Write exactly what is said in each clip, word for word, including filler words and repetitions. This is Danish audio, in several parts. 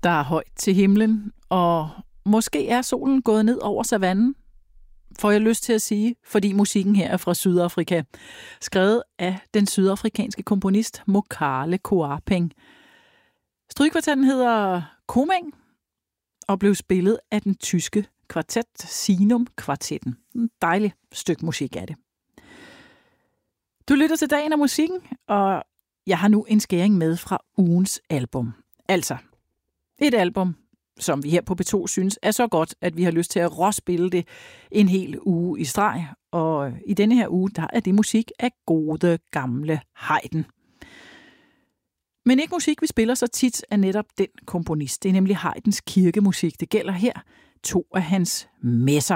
Der er højt til himlen, og måske er solen gået ned over savannen, får jeg lyst til at sige, fordi musikken her er fra Sydafrika, skrevet af den sydafrikanske komponist Mokale Khuapeng. Strygekvartetten hedder Komeng og blev spillet af den tyske kvartet Sinum-kvartetten. En dejlig stykke musik er det. Du lytter til Dagen og Musikken, og jeg har nu en skæring med fra ugens album. Altså, et album, som vi her på P to synes er så godt, at vi har lyst til at råspille det en hel uge i streg. Og i denne her uge, der er det musik af gode, gamle Haydn. Men ikke musik, vi spiller så tit, er netop den komponist. Det er nemlig Haydns kirkemusik. Det gælder her to af hans messer.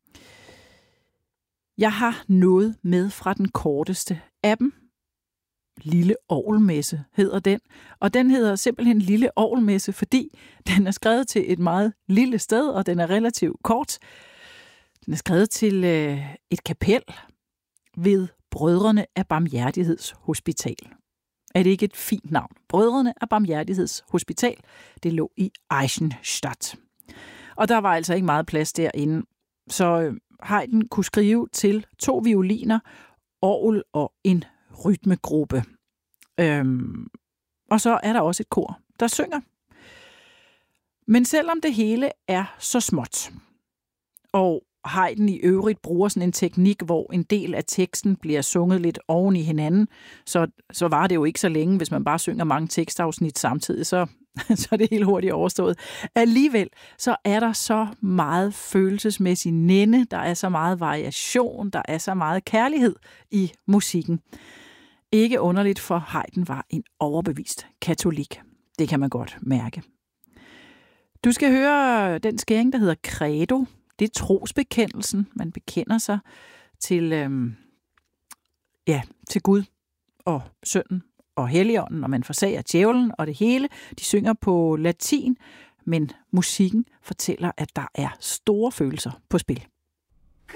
Jeg har noget med fra den korteste af dem. Lille Orgelmesse hedder den, og den hedder simpelthen Lille Orgelmesse, fordi den er skrevet til et meget lille sted, og den er relativt kort. Den er skrevet til øh, et kapel ved Brødrene af Barmhjertighedshospital. Er det ikke et fint navn? Brødrene af Barmhjertighedshospital. Det lå i Eisenstadt. Og der var altså ikke meget plads derinde, så øh, Haydn kunne skrive til to violiner, orgel og en rytmegruppe. Øhm, og så er der også et kor, der synger. Men selvom det hele er så småt, og Haydn i øvrigt bruger sådan en teknik, hvor en del af teksten bliver sunget lidt oven i hinanden, så, så var det jo ikke så længe, hvis man bare synger mange tekstafsnit samtidig, så, så er det helt hurtigt overstået. Alligevel så er der så meget følelsesmæssig nænde, der er så meget variation, der er så meget kærlighed i musikken. Ikke underligt, for Haydn var en overbevist katolik. Det kan man godt mærke. Du skal høre den skæring, der hedder Credo. Det er trosbekendelsen. Man bekender sig til, øhm, ja, til Gud og Sønnen og Helligånden, og man forsager djævlen og det hele. De synger på latin, men musikken fortæller, at der er store følelser på spil.